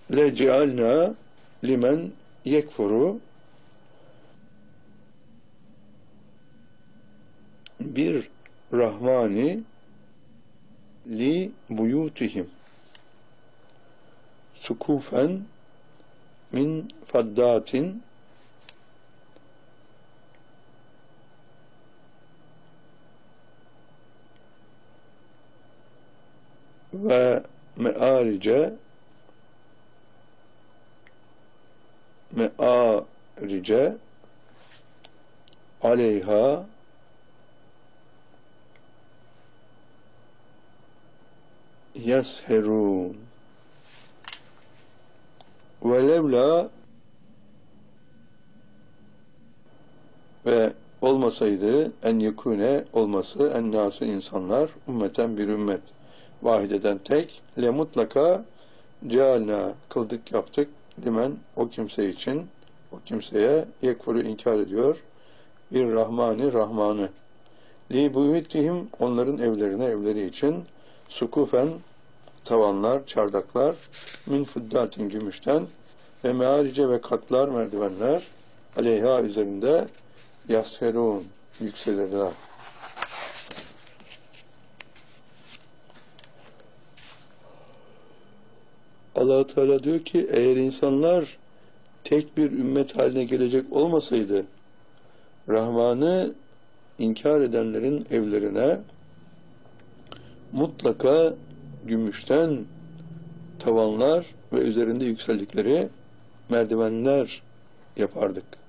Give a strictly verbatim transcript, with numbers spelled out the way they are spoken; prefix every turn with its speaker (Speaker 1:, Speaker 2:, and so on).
Speaker 1: le cealna limen yekfuru, bir rahmani li buyutihim sukufen min faddatin ve me'arice me'arice aleyha yesherun ve levla, ve olmasaydı en yekune olması en nasu insanlar ümmeten bir ümmet vahideden tek le mutlaka cealna kıldık yaptık limen o kimse için, o kimseye yekfuru inkar ediyor bir rahmani rahmanı li buyutihim onların evlerine evleri için sukufen tavanlar çardaklar min fuddatin gümüşten ve mearice ve katlar merdivenler aleyha üzerinde yasferun yükselirler. Allah Teala diyor ki eğer insanlar tek bir ümmet haline gelecek olmasaydı Rahman'ı inkar edenlerin evlerine mutlaka gümüşten tavanlar ve üzerinde yükseldikleri merdivenler yapardık.